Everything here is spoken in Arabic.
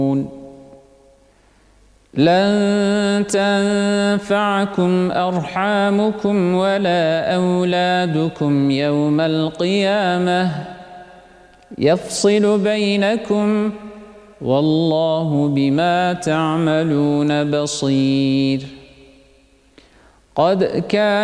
لن تنفعكم أرحامكم ولا أولادكم يوم القيامة يفصل بينكم والله بما تعملون بصير. قد كان